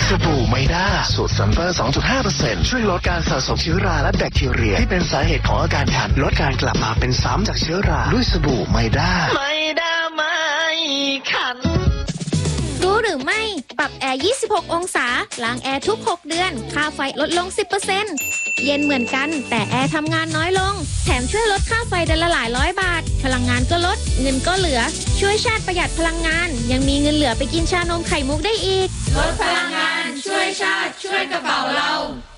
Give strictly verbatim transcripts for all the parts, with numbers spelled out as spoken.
สบู่ไมด้าสูตรซัลเฟอร์ สองจุดห้าเปอร์เซ็นต์ ช่วยลดการสะสมเชื้อราและแบคทีเรียที่เป็นสาเหตุของอาการคันลดการกลับมาเป็นซ้ำจากเชื้อราด้วยสบู่ไมด้าไมด้าไม่คันรู้หรือไม่ปรับแอร์ยี่สิบหกองศาล้างแอร์ทุกหกเดือนค่าไฟลดลง สิบเปอร์เซ็นต์ เย็นเหมือนกันแต่แอร์ทำงานน้อยลงแถมช่วยลดค่าไฟเดือนละหลายร้อยบาทพลังงานก็ลดเงินก็เหลือช่วยชาติประหยัดพลังงานยังมีเงินเหลือไปกินชานมไข่มุกได้อีกลดพลังงานช่วยชาติช่วยกระเป๋าเรา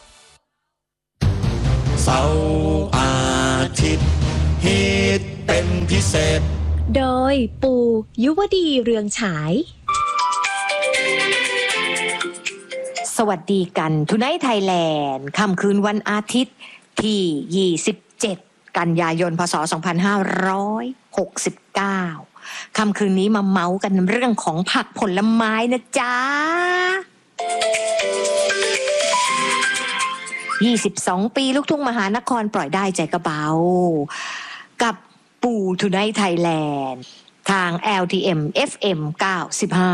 เสาร์อาทิตย์ฮิตเป็นพิเศษโดยปู่ยุวดีเรืองฉายสวัสดีกันทุไนท์ไทยแลนด์ค่ำคืนวันอาทิตย์ที่ยี่สิบเจ็ดกันยายนพ.ศ. สองพันห้าร้อยหกสิบเก้าค่ำคืนนี้มาเมากันเรื่องของผักผลไม้นะจ๊ะยี่สิบสองปีลูกทุ่งมหานครปล่อยได้ใจกระเบากับปู่ทุไนท์ไทยแลนด์ทาง แอล ที เอ็ม เอฟ เอ็ม เก้าสิบห้า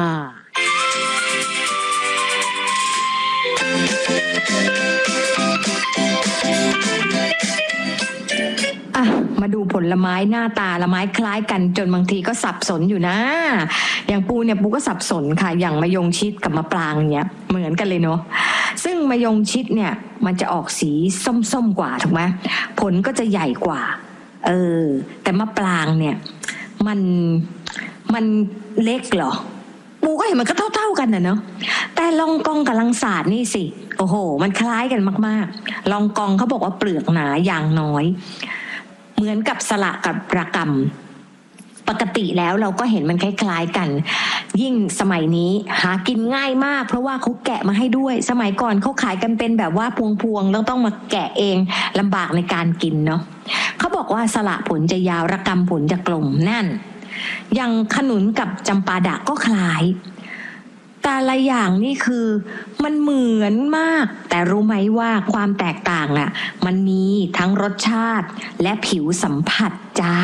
อ่ะมาดูผลไม้หน้าตาละไม้คล้ายกันจนบางทีก็สับสนอยู่นะอย่างปูเนี่ยปูก็สับสนค่ะอย่างมะยงชิดกับมะปรางเนี้ยเหมือนกันเลยเนาะซึ่งมะยงชิดเนี่ยมันจะออกสีส้มๆกว่าถูกไหมผลก็จะใหญ่กว่าเออแต่มะปรางเนี่ยมันมันเล็กเหรอปูก็เห็นมันก็เท่าๆกันนะเนาะแต่ลองกองกับลังสาดนี่สิโอ้โหมันคล้ายกันมากๆลองกองเขาบอกว่าเปลือกหนาอย่างน้อยเหมือนกับสละกับระกำปกติแล้วเราก็เห็นมันคล้ายๆกันยิ่งสมัยนี้หากินง่ายมากเพราะว่าเขาแกะมาให้ด้วยสมัยก่อนเขาขายกันเป็นแบบว่าพวงๆแล้วต้องมาแกะเองลำบากในการกินเนาะเขาบอกว่าสละผลจะยาวระกำผลจะกลมนั่นอย่างขนุนกับจำปาดะก็คล้ายแต่ละอย่างนี่คือมันเหมือนมากแต่รู้ไหมว่าความแตกต่างอ่ะมันมีทั้งรสชาติและผิวสัมผัสจ้า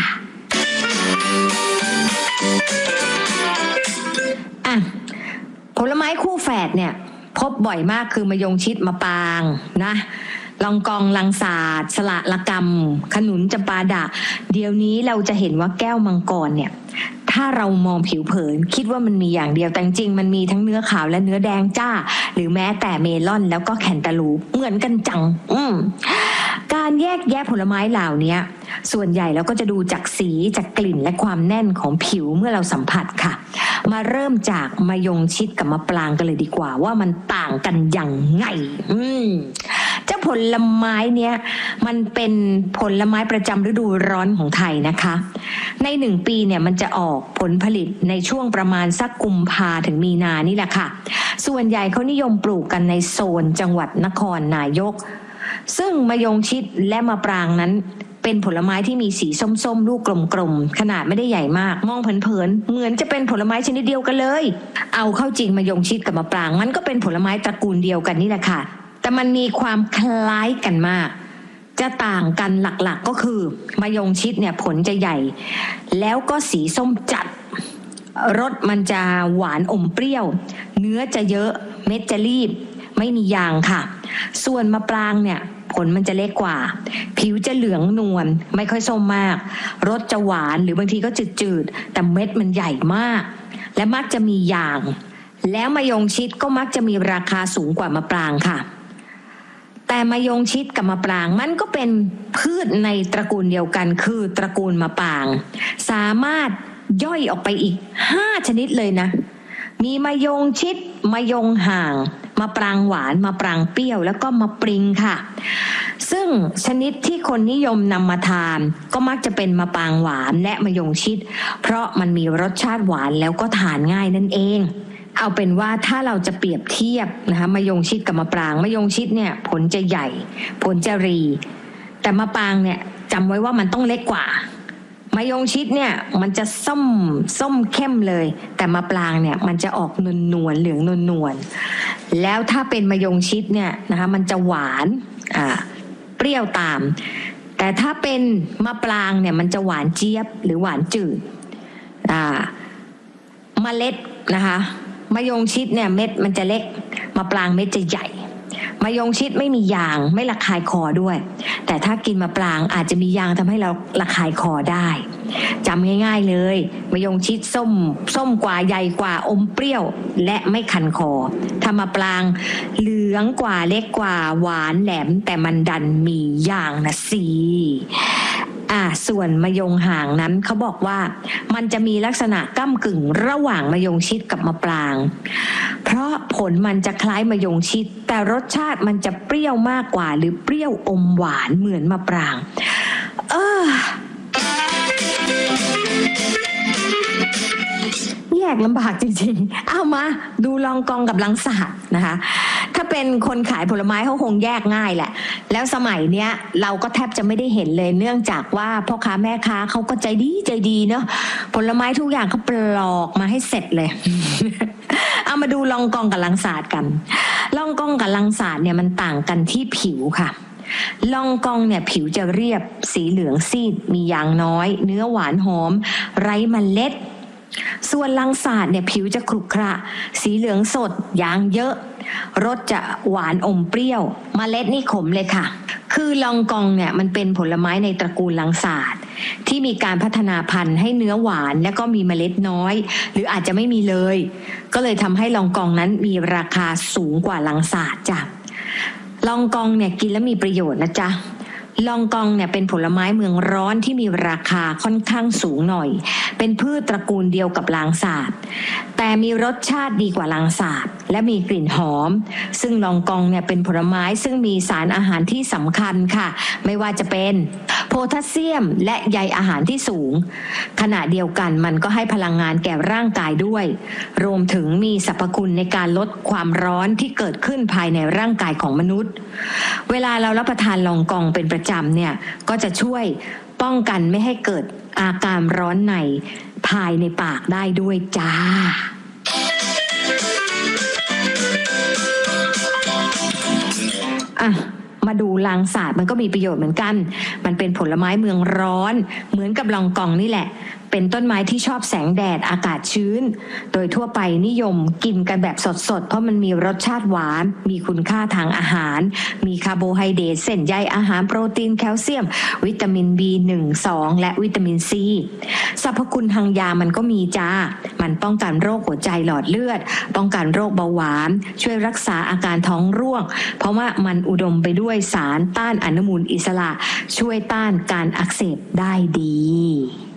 อ่ะผลไม้คู่แฝดเนี่ยพบบ่อยมากคือมะยงชิดมะปรางนะลองกองลังสาดสละละกำขนุนจำปาดะเดี๋ยวนี้เราจะเห็นว่าแก้วมังกรเนี่ยถ้าเรามองผิวเผินคิดว่ามันมีอย่างเดียวแต่จริงมันมีทั้งเนื้อขาวและเนื้อแดงจ้าหรือแม้แต่เมลอนแล้วก็แคนตาลูปเหมือนกันจังอืมการแยกแยะผลไม้เหล่านี้ส่วนใหญ่เราก็จะดูจากสีจากกลิ่นและความแน่นของผิวเมื่อเราสัมผัสค่ะมาเริ่มจากมะยงชิดกับมะปรางกันเลยดีกว่าว่ามันต่างกันอย่างไงอืมเจ้าผลไม้เนี้ยมันเป็นผลไม้ประจำฤดูร้อนของไทยนะคะในหนึ่งปีเนี่ยมันจะออกผลผลิตในช่วงประมาณสักกุมภาถึงมีนานี่แหละค่ะส่วนใหญ่เขานิยมปลูกกันในโซนจังหวัดนครนายกซึ่งมะยงชิดและมะปรางนั้นเป็นผลไม้ที่มีสีส้มๆลูกกลมๆขนาดไม่ได้ใหญ่มากมองเผินๆเหมือนจะเป็นผลไม้ชนิดเดียวกันเลยเอาเข้าจริงมะยงชิดกับมะปรางมันก็เป็นผลไม้ตระกูลเดียวกันนี่แหละค่ะแต่มันมีความคล้ายกันมากจะต่างกันหลักๆก็คือมะยงชิดเนี่ยผลจะใหญ่แล้วก็สีส้มจัดรสมันจะหวานอมเปรี้ยวเนื้อจะเยอะเม็ดจะรีบไม่มียางค่ะส่วนมะปรางเนี่ยผลมันจะเล็กกว่าผิวจะเหลืองนวลไม่ค่อยส้มมากรสจะหวานหรือบางทีก็จืดๆแต่เม็ดมันใหญ่มากและมักจะมียางแล้วมะยงชิดก็มักจะมีราคาสูงกว่ามะปรางค่ะแต่มะยงชิดกับมะปรางมันก็เป็นพืชในตระกูลเดียวกันคือตระกูลมะปรางสามารถย่อยออกไปอีกห้าชนิดเลยนะมีมะยงชิดมะยงห่างมะปรางหวานมะปรางเปรี้ยวแล้วก็มะปริงค่ะซึ่งชนิดที่คนนิยมนำมาทานก็มักจะเป็นมะปรางหวานและมะยงชิดเพราะมันมีรสชาติหวานแล้วก็ทานง่ายนั่นเองเอาเป็นว่าถ้าเราจะเปรียบเทียบนะคะมะยงชิดกับมะปรางมะยงชิดเนี่ยผลจะใหญ่ผลจะรีแต่มะปรางเนี่ยจำไว้ว่ามันต้องเล็กกว่ามะยงชิดเนี่ยมันจะส้มส้มเข้มเลยแต่มะปรางเนี่ยมันจะออกนวลนวลเหลืองนวลนวลแล้วถ้าเป็นมะยงชิดเนี่ยนะคะมันจะหวานอ่าเปรี้ยวตามแต่ถ้าเป็นมะปรางเนี่ยมันจะหวานเจี๊ยบหรือหวานจืดอ่าเมล็ดนะคะมะยงชิดเนี่ยเม็ดมันจะเล็กมะปรางเม็ดจะใหญ่มะยงชิดไม่มียางไม่ระคายคอด้วยแต่ถ้ากินมะปรางอาจจะมียางทำให้เราระคายคอได้จำง่ายๆเลยมะยงชิดส้มส้มกว่าใหญ่กว่าอมเปรี้ยวและไม่คันคอถ้ามะปรางเหลืองกว่าเล็กกว่าหวานแหลมแต่มันดันมียางนะสิอ่าส่วนมะยงห่างนั้นเขาบอกว่ามันจะมีลักษณะก้ำกึ่งระหว่างมะยงชิดกับมะปรางเพราะผลมันจะคล้ายมะยงชิดแต่รสชาติมันจะเปรี้ยวมากกว่าหรือเปรี้ยวอมหวานเหมือนมะปรางเออแยกลำบากจริงๆเอามาดูลองกองกับลังสาดนะคะถ้าเป็นคนขายผลไม้เขาคงแยกง่ายแหละแล้วสมัยเนี้ยเราก็แทบจะไม่ได้เห็นเลยเนื่องจากว่าพ่อค้าแม่ค้าเขาก็ใจดีใจดีเนาะผลไม้ทุกอย่างเขาปลอกมาให้เสร็จเลย เอามาดูลองกองกับลังสาดกันลองกองกับลังสาดเนี่ยมันต่างกันที่ผิวค่ะลองกองเนี่ยผิวจะเรียบสีเหลืองซีดมียางน้อยเนื้อหวานหอมไร้เมล็ดส่วนลังสาดเนี่ยผิวจะขรุขระสีเหลืองสดยางเยอะรสจะหวานอมเปรี้ยวเมล็ดนี่ขมเลยค่ะคือลองกองเนี่ยมันเป็นผลไม้ในตระกูลลังสาดที่มีการพัฒนาพันธุ์ให้เนื้อหวานและก็มีเมล็ดน้อยหรืออาจจะไม่มีเลยก็เลยทำให้ลองกองนั้นมีราคาสูงกว่าลังสาดจ้ะลองกองเนี่ยกินแล้วมีประโยชน์นะจ๊ะลองกองเนี่ยเป็นผลไม้เมืองร้อนที่มีราคาค่อนข้างสูงหน่อยเป็นพืชตระกูลเดียวกับลางสาดแต่มีรสชาติดีกว่าลางสาดและมีกลิ่นหอมซึ่งลองกองเนี่ยเป็นผลไม้ซึ่งมีสารอาหารที่สำคัญค่ะไม่ว่าจะเป็นโพแทสเซียมและใยอาหารที่สูงขณะเดียวกันมันก็ให้พลังงานแก่ร่างกายด้วยรวมถึงมีสรรพคุณในการลดความร้อนที่เกิดขึ้นภายในร่างกายของมนุษย์เวลาเรารับประทานลองกองเป็นประจำเนี่ยก็จะช่วยป้องกันไม่ให้เกิดอาการร้อนในภายในปากได้ด้วยจ้าอ่ะมาดูลางสาดมันก็มีประโยชน์เหมือนกันมันเป็นผลไม้เมืองร้อนเหมือนกับลองกองนี่แหละเป็นต้นไม้ที่ชอบแสงแดดอากาศชื้นโดยทั่วไปนิยมกินกันแบบสดๆเพราะมันมีรสชาติหวานมีคุณค่าทางอาหารมีคาร์โบไฮเดรตเส้นใยอาหารโปรตีนแคลเซียมวิตามิน บี หนึ่ง สอง และวิตามิน ซี สรรพคุณทางยามันก็มีจ้ามันป้องกันโรคหัวใจหลอดเลือดป้องกันโรคเบาหวานช่วยรักษาอาการท้องร่วงเพราะว่ามันอุดมไปด้วยสารต้านอนุมูลอิสระช่วยต้านการอักเสบได้ดี